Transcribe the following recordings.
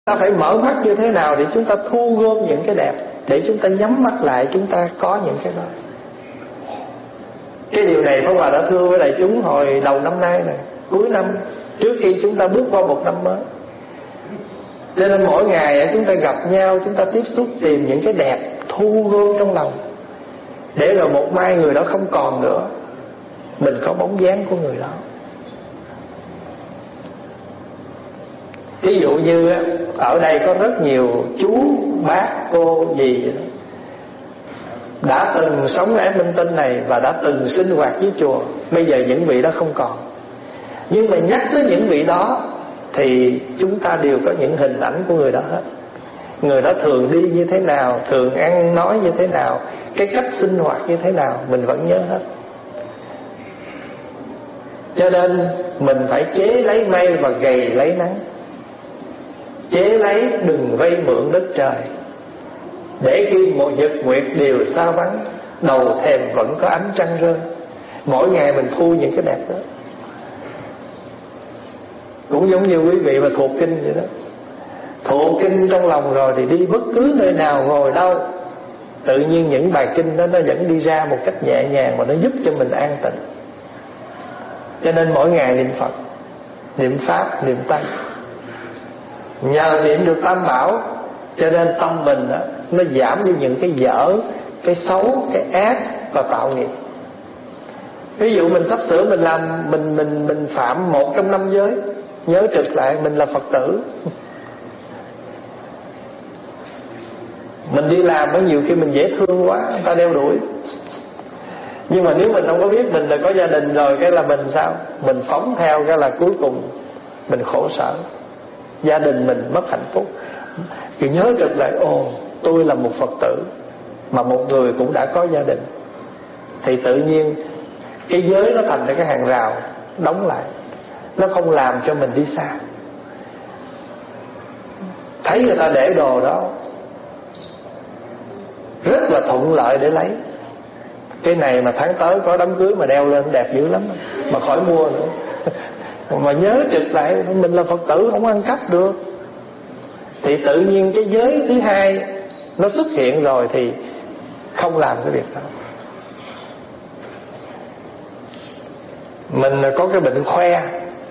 Ta phải mở mắt như thế nào để chúng ta thu gom những cái đẹp, để chúng ta nhắm mắt lại chúng ta có những cái đó. Cái điều này Pháp Hòa đã thưa với đại chúng hồi đầu năm nay này, cuối năm, trước khi chúng ta bước qua một năm mới. Cho nên mỗi ngày chúng ta gặp nhau, chúng ta tiếp xúc, tìm những cái đẹp, thu gom trong lòng, để rồi một mai người đó không còn nữa, mình có bóng dáng của người đó. Ví dụ như ở đây có rất nhiều chú, bác, cô, dì đã từng sống ở Minh Tinh này và đã từng sinh hoạt với chùa. Bây giờ những vị đó không còn, nhưng mà nhắc tới những vị đó thì chúng ta đều có những hình ảnh của người đó hết. Người đó thường đi như thế nào, thường ăn nói như thế nào, cái cách sinh hoạt như thế nào, mình vẫn nhớ hết. Cho nên mình phải chế lấy mây và gầy lấy nắng. Chế lấy đừng vay mượn đất trời, để khi một nhật nguyệt đều xa vắng, đầu thềm vẫn có ánh trăng rơi. Mỗi ngày mình thu những cái đẹp đó. Cũng giống như quý vị mà thuộc kinh vậy đó. Thuộc kinh trong lòng rồi thì đi bất cứ nơi nào, ngồi đâu, tự nhiên những bài kinh đó nó vẫn đi ra một cách nhẹ nhàng, mà nó giúp cho mình an tịnh. Cho nên mỗi ngày niệm Phật, niệm Pháp, niệm Tăng. Nhờ niệm được Tam Bảo, cho nên tâm mình đó, nó giảm đi những cái dở, cái xấu, cái ác và tạo nghiệp. Ví dụ mình sắp sửa mình làm, mình phạm một trong 5 giới, nhớ trực lại mình là Phật tử. Mình đi làm có nhiều khi mình dễ thương quá, người ta đeo đuổi. Nhưng mà nếu mình không có biết mình là có gia đình rồi, cái là mình sao? Mình phóng theo, cái là cuối cùng mình khổ sở, gia đình mình mất hạnh phúc. Thì nhớ được lại, tôi là một Phật tử, mà một người cũng đã có gia đình, thì tự nhiên cái giới nó thành ra cái hàng rào đóng lại, nó không làm cho mình đi xa. Thấy người ta để đồ đó rất là thuận lợi để lấy. Cái này mà tháng tới có đám cưới mà đeo lên đẹp dữ lắm, mà khỏi mua nữa. Mà nhớ trực lại mình là Phật tử, không ăn cắp được. Thì tự nhiên cái giới thứ hai nó xuất hiện rồi thì không làm cái việc đó. Mình có cái bệnh khoe,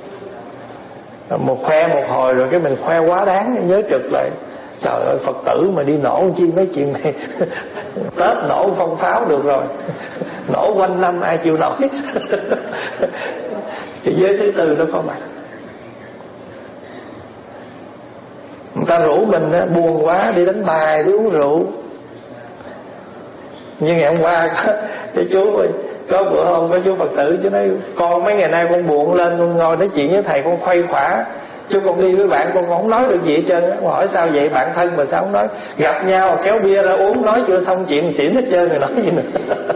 khoe một hồi rồi cái mình khoe quá đáng, nhớ trực lại. Trời ơi, Phật tử mà đi nổ chi mấy chuyện này. Tết nổ phong pháo được rồi, nổ quanh năm ai chịu nổi. Cái giới thứ tư nó có mặt. Người ta rủ mình buồn quá đi đánh bài, đi uống rượu. Nhưng ngày hôm qua cái chú ơi, có bữa hôm có chú Phật tử chú nói, con mấy ngày nay con buồn lên, con ngồi nói chuyện với thầy con khuây khỏa, chứ con đi với bạn con không nói được gì hết trơn. Con hỏi sao vậy, bạn thân mà sao không nói? Gặp nhau kéo bia ra uống, nói chưa xong chuyện xỉn hết trơn rồi, nói gì nữa.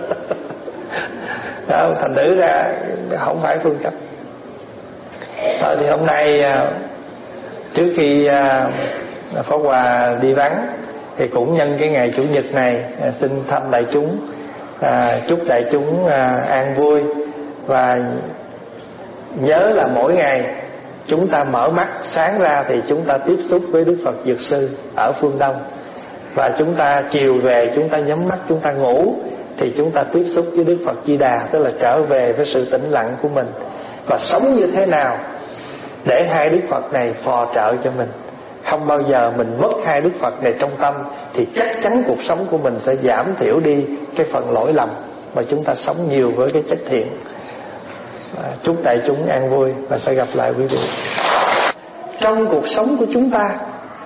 Đó, thành thử ra không phải phương cách. Thôi thì hôm nay trước khi Pháp Hòa đi vắng, thì cũng nhân cái ngày Chủ nhật này xin thăm đại chúng, chúc đại chúng an vui. Và nhớ là mỗi ngày chúng ta mở mắt sáng ra thì chúng ta tiếp xúc với Đức Phật Dược Sư ở phương Đông. Và chúng ta chiều về chúng ta nhắm mắt chúng ta ngủ, thì chúng ta tiếp xúc với Đức Phật Di Đà, tức là trở về với sự tĩnh lặng của mình. Và sống như thế nào để hai Đức Phật này phò trợ cho mình. Không bao giờ mình mất hai Đức Phật này trong tâm, thì chắc chắn cuộc sống của mình sẽ giảm thiểu đi cái phần lỗi lầm, mà chúng ta sống nhiều với cái chất thiện. Chúc đại chúng an vui và sẽ gặp lại quý vị. Trong cuộc sống của chúng ta,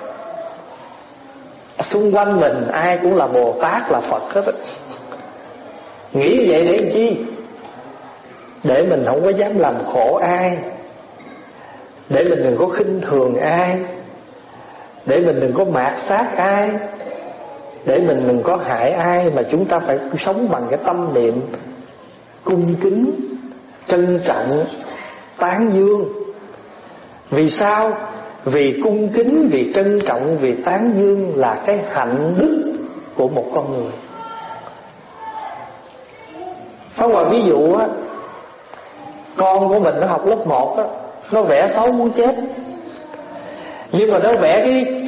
xung quanh mình ai cũng là Bồ Tát, là Phật hết. Nghĩ vậy để làm chi? Để mình không có dám làm khổ ai, để mình đừng có khinh thường ai, để mình đừng có mạt sát ai, để mình đừng có hại ai. Mà chúng ta phải sống bằng cái tâm niệm cung kính, trân trọng, tán dương. Vì sao? Vì cung kính, vì trân trọng, vì tán dương là cái hạnh đức của một con người. Pháp Hòa ví dụ á, con của mình nó học lớp 1 á, nó vẽ xấu muốn chết. Nhưng mà nó vẽ cái